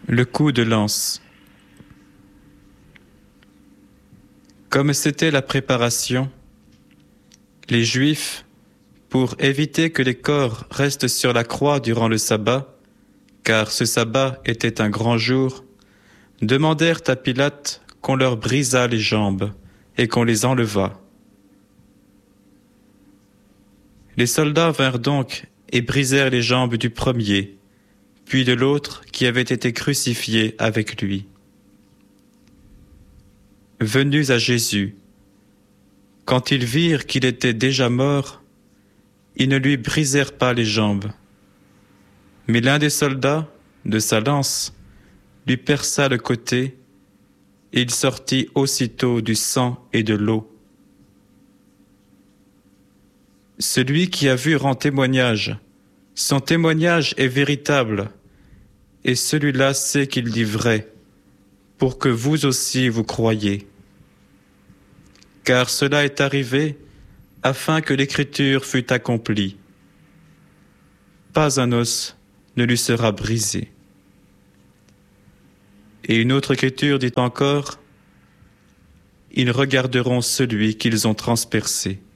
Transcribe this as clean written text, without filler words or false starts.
Le coup de lance. Comme c'était la préparation, les Juifs, pour éviter que les corps restent sur la croix durant le sabbat, car ce sabbat était un grand jour, demandèrent à Pilate qu'on leur brisât les jambes et qu'on les enlevât. Les soldats vinrent donc et brisèrent les jambes du premier, puis de l'autre qui avait été crucifié avec lui. Venus à Jésus, quand ils virent qu'il était déjà mort, ils ne lui brisèrent pas les jambes. Mais l'un des soldats, de sa lance, lui perça le côté, et il sortit aussitôt du sang et de l'eau. Celui qui a vu rend témoignage. Son témoignage est véritable, et celui-là sait qu'il dit vrai, pour que vous aussi vous croyiez. Car cela est arrivé afin que l'Écriture fût accomplie. Pas un os ne lui sera brisé. Et une autre Écriture dit encore, ils regarderont celui qu'ils ont transpercé.